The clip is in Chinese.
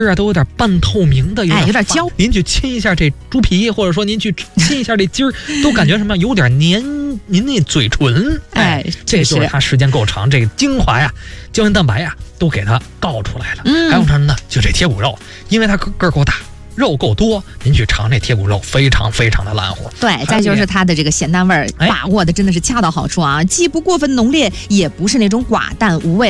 啊都有点半透明的， 有点焦。 您去亲一下这猪皮，或者说您去亲一下这筋儿，都感觉什么有点粘您那嘴唇。这就是它时间够长，这个精华呀、胶原蛋白呀都给它告出来了。还有什么呢？就这贴骨肉，因为它个儿够大。肉够多，您去尝这贴骨肉，非常非常的烂乎。 对，再就是它的这个咸淡味把握的真的是恰到好处啊，既不过分浓烈，也不是那种寡淡无味。